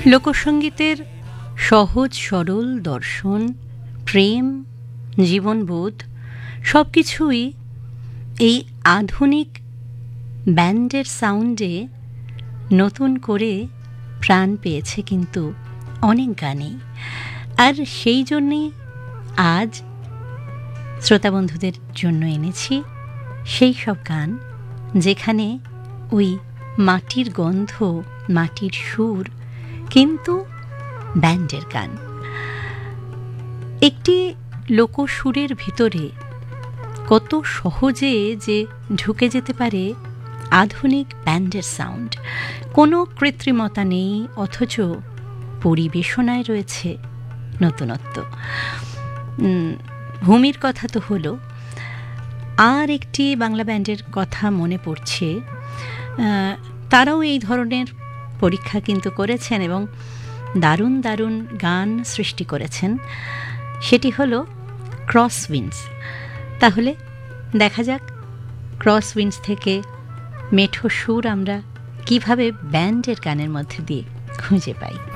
লোকসঙ্গীতের সহজ সরল দর্শন, প্রেম, জীবনবোধ সব কিছুই এই আধুনিক ব্যান্ডের সাউন্ডে নতুন করে প্রাণ পেয়েছে কিন্তু অনেক গানেই। আর সেই জন্যেই আজ শ্রোতাবন্ধুদের জন্য এনেছি সেই সব গান যেখানে ওই মাটির গন্ধ, মাটির সুর, কিন্তু ব্যান্ডের গান। একটি লোকসুরের ভিতরে কত সহজে যে ঢুকে যেতে পারে আধুনিক ব্যান্ডের সাউন্ড। কোনো কৃত্রিমতা নেই, অথচ পরিবেশনায় রয়েছে নতুনত্ব। ভূমির কথা তো হলো, আর একটি বাংলা ব্যান্ডের কথা মনে পড়ছে। তারাও এই ধরনের পরীক্ষা কিন্তু করেছেন এবং দারুণ দারুণ গান সৃষ্টি করেছেন। সেটি হলো ক্রসউইন্ডস। তাহলে দেখা যাক ক্রসউইন্ডস থেকে মেঠো সুর আমরা কিভাবে ব্যান্ডের গানের মধ্যে দিয়ে খুঁজে পাই।